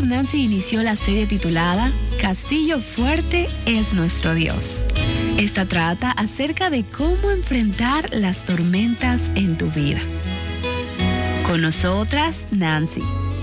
Pastor Nancy inició la serie titulada Castillo Fuerte es nuestro Dios. Esta trata acerca de cómo enfrentar las tormentas en tu vida. Con nosotras, Nancy.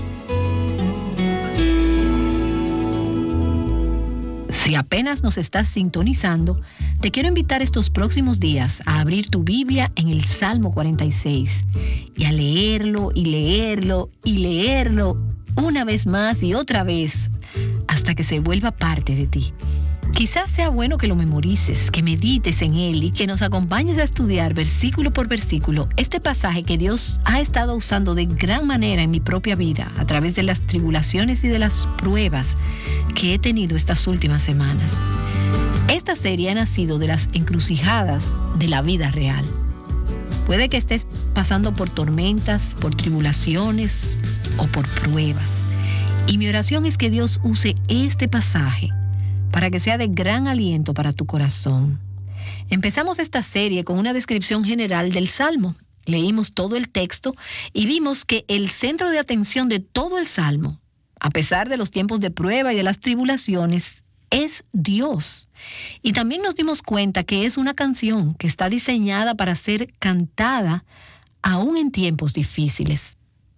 Si apenas nos estás sintonizando, te quiero invitar estos próximos días a abrir tu Biblia en el Salmo 46 y a leerlo y leerlo y leerlo una vez más y otra vez hasta que se vuelva parte de ti. Quizás sea bueno que lo memorices, que medites en él y que nos acompañes a estudiar versículo por versículo este pasaje que Dios ha estado usando de gran manera en mi propia vida a través de las tribulaciones y de las pruebas que he tenido estas últimas semanas. Esta serie ha nacido de las encrucijadas de la vida real. Puede que estés pasando por tormentas, por tribulaciones o por pruebas. Y mi oración es que Dios use este pasaje para que sea de gran aliento para tu corazón. Empezamos esta serie con una descripción general del Salmo. Leímos todo el texto y vimos que el centro de atención de todo el Salmo, a pesar de los tiempos de prueba y de las tribulaciones, es Dios. Y también nos dimos cuenta que es una canción que está diseñada para ser cantada aún en tiempos difíciles.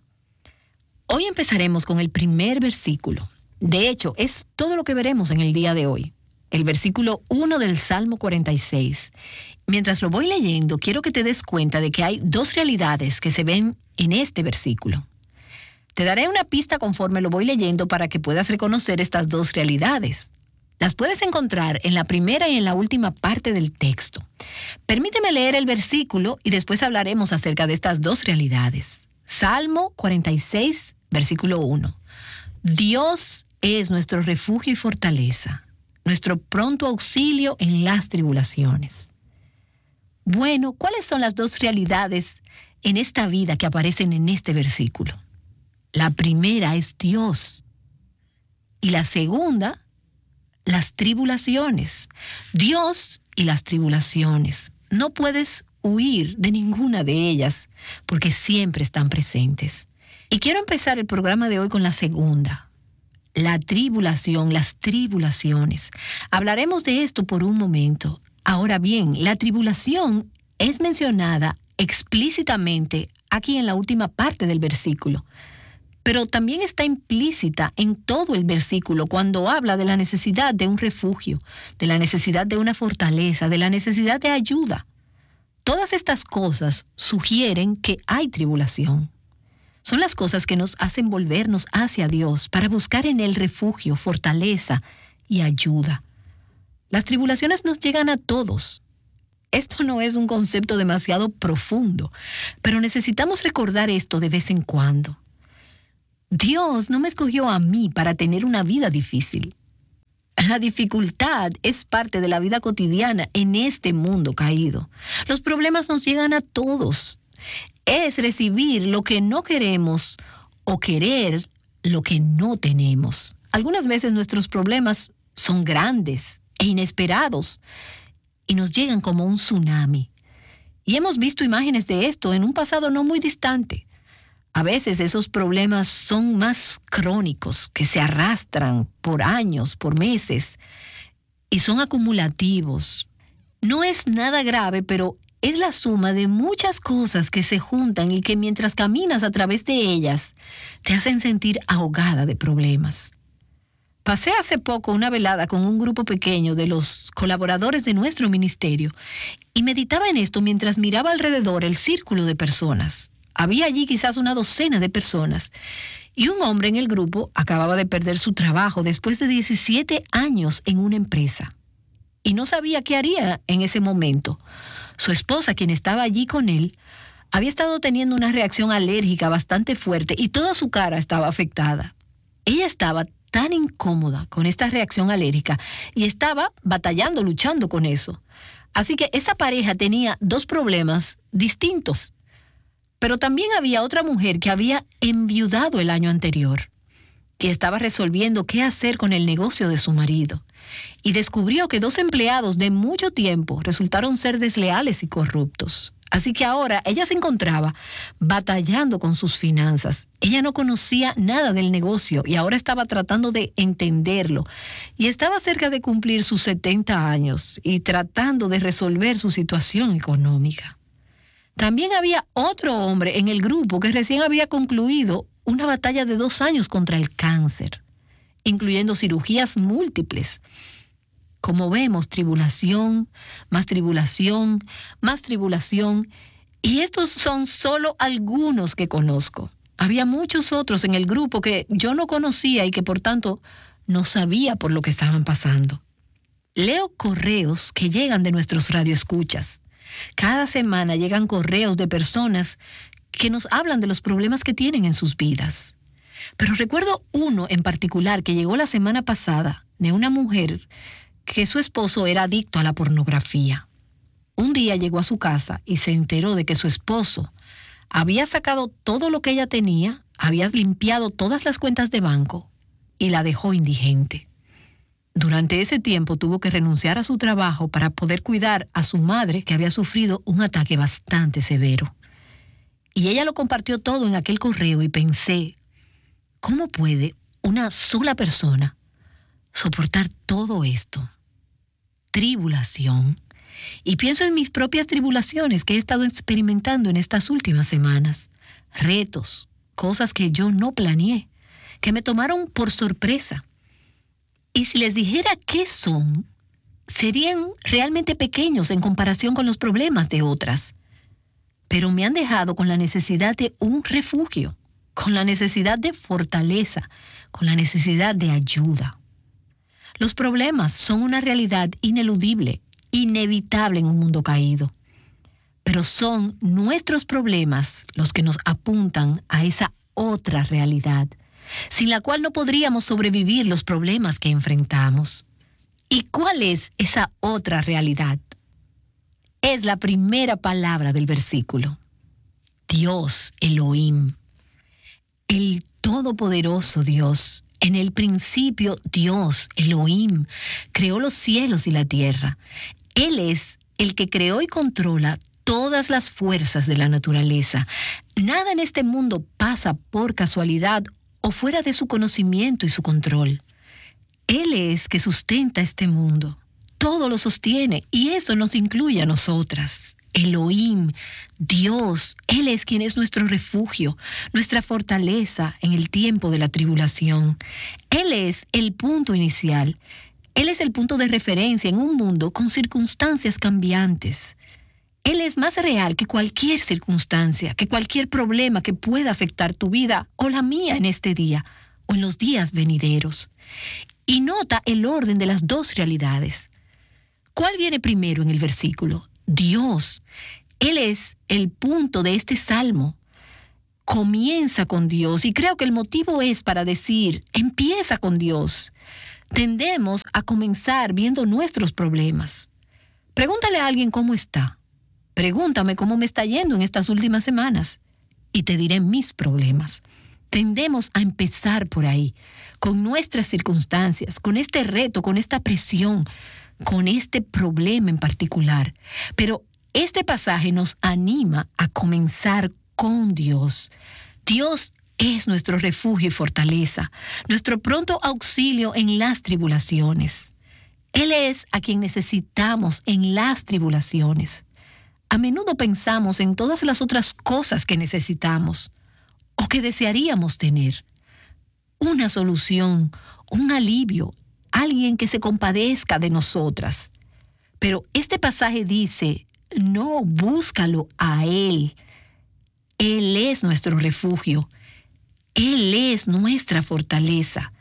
Hoy empezaremos con el primer versículo. De hecho, es todo lo que veremos en el día de hoy. El versículo 1 del Salmo 46. Mientras lo voy leyendo, quiero que te des cuenta de que hay dos realidades que se ven en este versículo. Te daré una pista conforme lo voy leyendo para que puedas reconocer estas dos realidades. Las puedes encontrar en la primera y en la última parte del texto. Permíteme leer el versículo y después hablaremos acerca de estas dos realidades. Salmo 46, versículo 1. Dios es nuestro refugio y fortaleza, nuestro pronto auxilio en las tribulaciones. Bueno, ¿cuáles son las dos realidades en esta vida que aparecen en este versículo? La primera es Dios y la segunda, las tribulaciones. Dios y las tribulaciones. No puedes huir de ninguna de ellas porque siempre están presentes. Y quiero empezar el programa de hoy con la segunda. La tribulación, las tribulaciones. Hablaremos de esto por un momento. Ahora bien, la tribulación es mencionada explícitamente aquí en la última parte del versículo. Pero también está implícita en todo el versículo cuando habla de la necesidad de un refugio, de la necesidad de una fortaleza, de la necesidad de ayuda. Todas estas cosas sugieren que hay tribulación. Son las cosas que nos hacen volvernos hacia Dios para buscar en Él refugio, fortaleza y ayuda. Las tribulaciones nos llegan a todos. Esto no es un concepto demasiado profundo, pero necesitamos recordar esto de vez en cuando. Dios no me escogió a mí para tener una vida difícil. La dificultad es parte de la vida cotidiana en este mundo caído. Los problemas nos llegan a todos. Es recibir lo que no queremos o querer lo que no tenemos. Algunas veces nuestros problemas son grandes e inesperados y nos llegan como un tsunami. Y hemos visto imágenes de esto en un pasado no muy distante. A veces esos problemas son más crónicos, que se arrastran por años, por meses, y son acumulativos. No es nada grave, pero es la suma de muchas cosas que se juntan y que mientras caminas a través de ellas, te hacen sentir ahogada de problemas. Pasé hace poco una velada con un grupo pequeño de los colaboradores de nuestro ministerio y meditaba en esto mientras miraba alrededor el círculo de personas. Había allí quizás una docena de personas y un hombre en el grupo acababa de perder su trabajo después de 17 años en una empresa y no sabía qué haría en ese momento. Su esposa, quien estaba allí con él, había estado teniendo una reacción alérgica bastante fuerte y toda su cara estaba afectada. Ella estaba tan incómoda con esta reacción alérgica y estaba batallando, luchando con eso. Así que esa pareja tenía dos problemas distintos. Pero también había otra mujer que había enviudado el año anterior, que estaba resolviendo qué hacer con el negocio de su marido, y descubrió que dos empleados de mucho tiempo resultaron ser desleales y corruptos. Así que ahora ella se encontraba batallando con sus finanzas. Ella no conocía nada del negocio y ahora estaba tratando de entenderlo. Y estaba cerca de cumplir sus 70 años y tratando de resolver su situación económica. También había otro hombre en el grupo que recién había concluido una batalla de 2 años contra el cáncer, incluyendo cirugías múltiples. Como vemos, tribulación, más tribulación, más tribulación. Y estos son solo algunos que conozco. Había muchos otros en el grupo que yo no conocía y que por tanto no sabía por lo que estaban pasando. Leo correos que llegan de nuestros radioescuchas. Cada semana llegan correos de personas que nos hablan de los problemas que tienen en sus vidas. Pero recuerdo uno en particular que llegó la semana pasada de una mujer que su esposo era adicto a la pornografía. Un día llegó a su casa y se enteró de que su esposo había sacado todo lo que ella tenía, había limpiado todas las cuentas de banco y la dejó indigente. Durante ese tiempo tuvo que renunciar a su trabajo para poder cuidar a su madre, que había sufrido un ataque bastante severo. Y ella lo compartió todo en aquel correo y pensé, ¿cómo puede una sola persona soportar todo esto? Tribulación. Y pienso en mis propias tribulaciones que he estado experimentando en estas últimas semanas. Retos, cosas que yo no planeé, que me tomaron por sorpresa. Y si les dijera qué son, serían realmente pequeños en comparación con los problemas de otras. Pero me han dejado con la necesidad de un refugio, con la necesidad de fortaleza, con la necesidad de ayuda. Los problemas son una realidad ineludible, inevitable en un mundo caído. Pero son nuestros problemas los que nos apuntan a esa otra realidad, sin la cual no podríamos sobrevivir los problemas que enfrentamos. ¿Y cuál es esa otra realidad? Es la primera palabra del versículo. Dios, Elohim, el todopoderoso Dios. En el principio, Dios, Elohim, creó los cielos y la tierra. Él es el que creó y controla todas las fuerzas de la naturaleza. Nada en este mundo pasa por casualidad o fuera de su conocimiento y su control. Él es que sustenta este mundo. Todo lo sostiene y eso nos incluye a nosotras. Elohim, Dios, Él es quien es nuestro refugio, nuestra fortaleza en el tiempo de la tribulación. Él es el punto inicial. Él es el punto de referencia en un mundo con circunstancias cambiantes. Él es más real que cualquier circunstancia, que cualquier problema que pueda afectar tu vida o la mía en este día o en los días venideros. Y nota el orden de las dos realidades. ¿Cuál viene primero en el versículo? Dios. Él es el punto de este salmo. Comienza con Dios y creo que el motivo es para decir, empieza con Dios. Tendemos a comenzar viendo nuestros problemas. Pregúntale a alguien cómo está. Pregúntame cómo me está yendo en estas últimas semanas y te diré mis problemas. Tendemos a empezar por ahí, con nuestras circunstancias, con este reto, con esta presión, con este problema en particular. Pero este pasaje nos anima a comenzar con Dios. Dios es nuestro refugio y fortaleza, nuestro pronto auxilio en las tribulaciones. Él es a quien necesitamos en las tribulaciones. A menudo pensamos en todas las otras cosas que necesitamos o que desearíamos tener. Una solución, un alivio, alguien que se compadezca de nosotras. Pero este pasaje dice, no, búscalo a Él. Él es nuestro refugio. Él es nuestra fortaleza.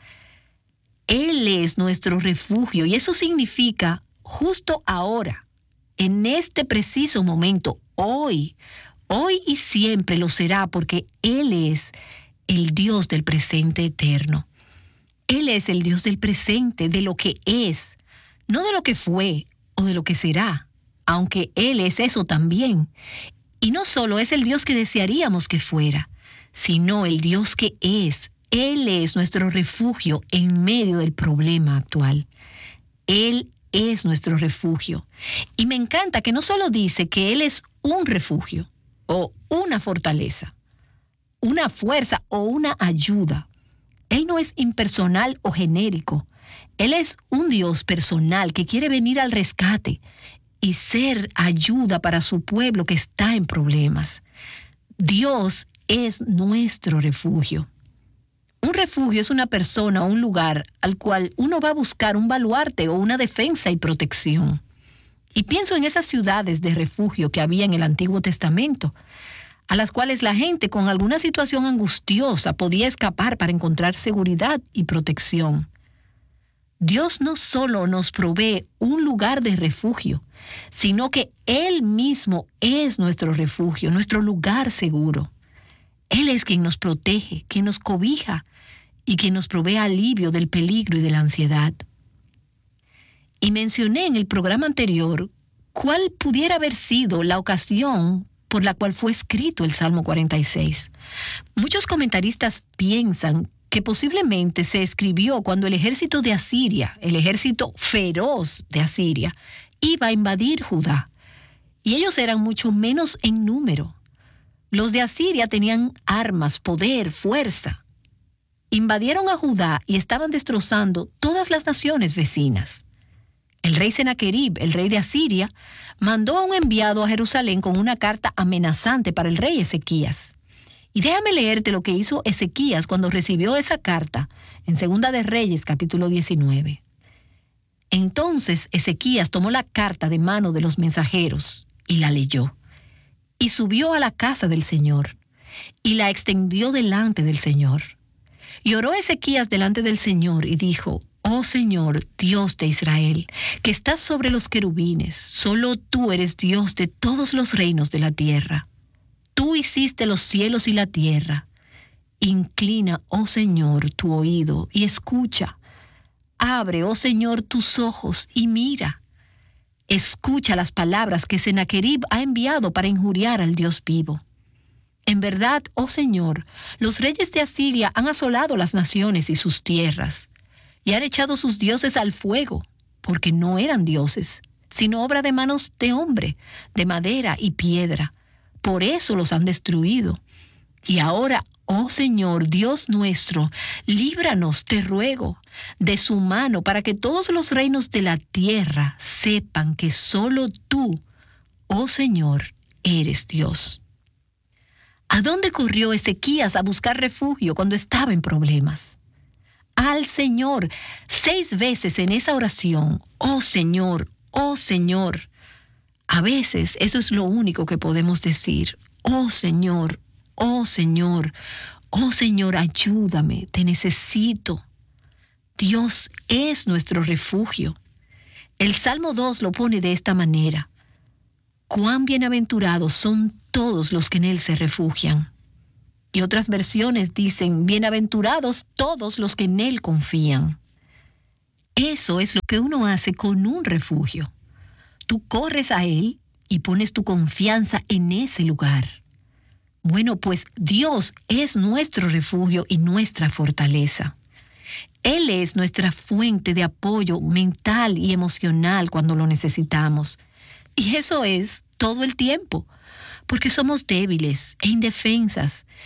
Él es nuestro refugio. Y eso significa justo ahora, en este preciso momento, hoy y siempre lo será, porque Él es el Dios del presente eterno. Él es el Dios del presente, de lo que es, no de lo que fue o de lo que será, aunque Él es eso también. Y no solo es el Dios que desearíamos que fuera, sino el Dios que es. Él es nuestro refugio en medio del problema actual. Él es nuestro refugio. Y me encanta que no solo dice que Él es un refugio o una fortaleza, una fuerza o una ayuda. Él no es impersonal o genérico. Él es un Dios personal que quiere venir al rescate y ser ayuda para su pueblo que está en problemas. Dios es nuestro refugio. Un refugio es una persona o un lugar al cual uno va a buscar un baluarte o una defensa y protección. Y pienso en esas ciudades de refugio que había en el Antiguo Testamento, a las cuales la gente con alguna situación angustiosa podía escapar para encontrar seguridad y protección. Dios no solo nos provee un lugar de refugio, sino que Él mismo es nuestro refugio, nuestro lugar seguro. Él es quien nos protege, quien nos cobija y quien nos provee alivio del peligro y de la ansiedad. Y mencioné en el programa anterior cuál pudiera haber sido la ocasión por la cual fue escrito el Salmo 46. Muchos comentaristas piensan que posiblemente se escribió cuando el ejército de Asiria, el ejército feroz de Asiria, iba a invadir Judá. Y ellos eran mucho menos en número. Los de Asiria tenían armas, poder, fuerza. Invadieron a Judá y estaban destrozando todas las naciones vecinas. El rey Sennacherib, el rey de Asiria, mandó a un enviado a Jerusalén con una carta amenazante para el rey Ezequías. Y déjame leerte lo que hizo Ezequías cuando recibió esa carta en Segunda de Reyes, capítulo 19. Entonces Ezequías tomó la carta de mano de los mensajeros y la leyó. Y subió a la casa del Señor y la extendió delante del Señor. Y oró Ezequías delante del Señor y dijo: Oh Señor, Dios de Israel, que estás sobre los querubines, solo tú eres Dios de todos los reinos de la tierra. Tú hiciste los cielos y la tierra. Inclina, oh Señor, tu oído y escucha. Abre, oh Señor, tus ojos y mira. Escucha las palabras que Sennacherib ha enviado para injuriar al Dios vivo. En verdad, oh Señor, los reyes de Asiria han asolado las naciones y sus tierras, y han echado sus dioses al fuego, porque no eran dioses, sino obra de manos de hombre, de madera y piedra. Por eso los han destruido. Y ahora, oh Señor, Dios nuestro, líbranos, te ruego, de su mano, para que todos los reinos de la tierra sepan que solo tú, oh Señor, eres Dios. ¿A dónde corrió Ezequías a buscar refugio cuando estaba en problemas? Al Señor, 6 veces en esa oración: oh Señor, oh Señor. A veces eso es lo único que podemos decir: oh Señor, oh Señor, oh Señor, ayúdame, te necesito. Dios es nuestro refugio. El Salmo 2 lo pone de esta manera: cuán bienaventurados son todos los que en Él se refugian. Y otras versiones dicen: bienaventurados todos los que en Él confían. Eso es lo que uno hace con un refugio. Tú corres a Él y pones tu confianza en ese lugar. Bueno, pues Dios es nuestro refugio y nuestra fortaleza. Él es nuestra fuente de apoyo mental y emocional cuando lo necesitamos. Y eso es todo el tiempo, porque somos débiles e indefensas